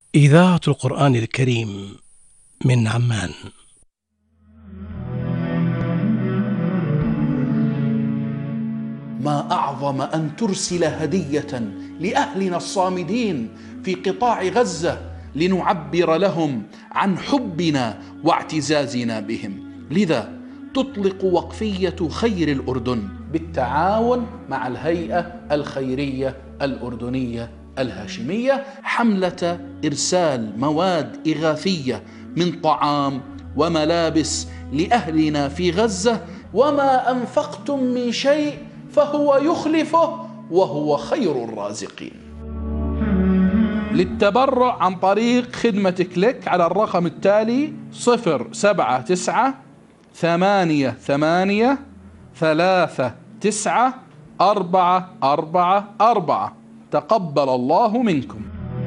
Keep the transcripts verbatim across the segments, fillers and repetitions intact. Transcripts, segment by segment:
إذاعة القرآن الكريم من عمان. ما أعظم أن ترسل هدية لأهلنا الصامدين في قطاع غزة لنعبر لهم عن حبنا واعتزازنا بهم. لذا تطلق وقفية خير الأردن بالتعاون مع الهيئة الخيرية الأردنية الهاشمية حملة إرسال مواد إغاثية من طعام وملابس لأهلنا في غزة. وما أنفقتم من شيء فهو يخلفه وهو خير الرازقين. للتبرع عن طريق خدمة كليك على الرقم التالي صفر سبعة تسعة ثمانية ثمانية ثلاثة تسعة أربعة أربعة أربعة. تقبل الله منكم.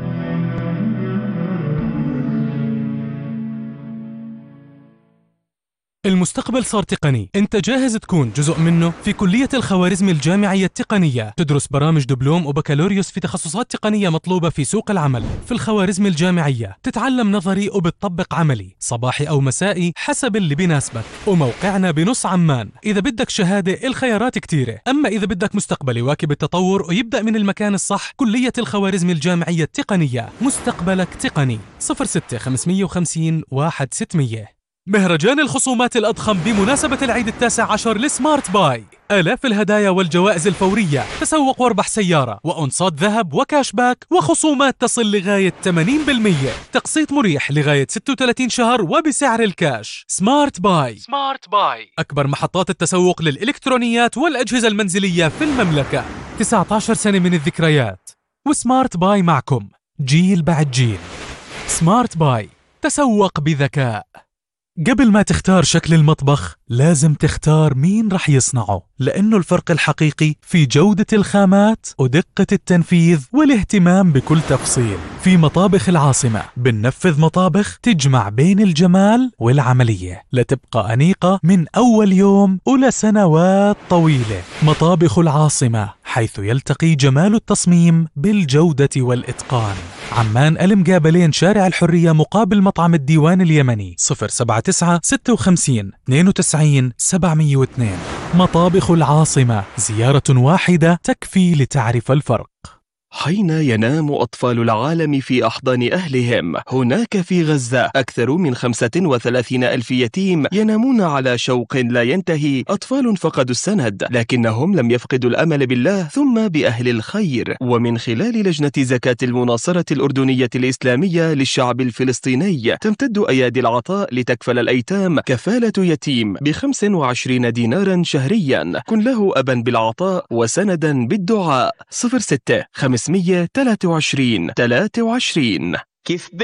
المستقبل صار تقني، انت جاهز تكون جزء منه؟ في كلية الخوارزمي الجامعية التقنية تدرس برامج دبلوم وبكالوريوس في تخصصات تقنية مطلوبة في سوق العمل. في الخوارزمي الجامعية تتعلم نظري وبتطبق عملي، صباحي أو مسائي حسب اللي بيناسبك. وموقعنا بنص عمان. إذا بدك شهادة الخيارات كتيرة، أما إذا بدك مستقبل يواكب التطور ويبدأ من المكان الصح، كلية الخوارزمي الجامعية التقنية، مستقبلك تقني. صفر ستة خمسمية وخمسين واحد ستمية. مهرجان الخصومات الأضخم بمناسبة العيد التاسع عشر لسمارت باي، آلاف الهدايا والجوائز الفورية، تسوق واربح سيارة وأنصات ذهب وكاش باك وخصومات تصل لغاية ثمانين بالمية، تقسيط مريح لغاية ستة وثلاثين شهر وبسعر الكاش. سمارت باي. سمارت باي أكبر محطات التسوق للإلكترونيات والأجهزة المنزلية في المملكة. تسعة عشر سنة من الذكريات، وسمارت باي معكم جيل بعد جيل. سمارت باي، تسوق بذكاء. قبل ما تختار شكل المطبخ لازم تختار مين رح يصنعه، لأنه الفرق الحقيقي في جودة الخامات ودقة التنفيذ والاهتمام بكل تفصيل. في مطابخ العاصمة بننفذ مطابخ تجمع بين الجمال والعملية لتبقى أنيقة من أول يوم ولسنوات طويلة. مطابخ العاصمة، حيث يلتقي جمال التصميم بالجودة والإتقان. عمان المقابلين شارع الحرية مقابل مطعم الديوان اليمني. صفر سبعة تسعة ستة وخمسين اثنين وتسعين سبعمية واثنين. مطابخ العاصمة، زيارة واحدة تكفي لتعرف الفرق. حين ينام أطفال العالم في أحضان أهلهم، هناك في غزة أكثر من خمسة وثلاثين ألف يتيم ينامون على شوق لا ينتهي. أطفال فقدوا السند، لكنهم لم يفقدوا الأمل بالله ثم بأهل الخير. ومن خلال لجنة زكاة المناصرة الأردنية الإسلامية للشعب الفلسطيني تمتد أيادي العطاء لتكفل الأيتام كفالة يتيم بخمس وعشرين دينارا شهريا. كن له أبا بالعطاء وسندا بالدعاء. صفر ستة خمسمية ثلاثة وعشرين ثلاثة وعشرين. كيف